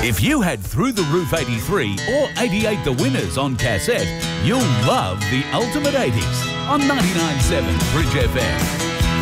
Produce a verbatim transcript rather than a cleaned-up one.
If you had Through the Roof eighty-three or eighty-eight The Winners on cassette, you'll love the Ultimate eighties on ninety-nine point seven Bridge F M.